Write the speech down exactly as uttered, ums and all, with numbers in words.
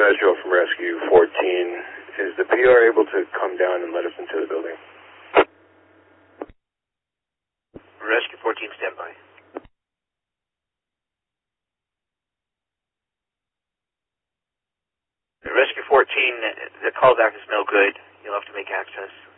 Maestro from Rescue fourteen. Is the P R able to come down and let us into the building? Rescue fourteen, stand by. Rescue fourteen, the callback is no good. You'll have to make access.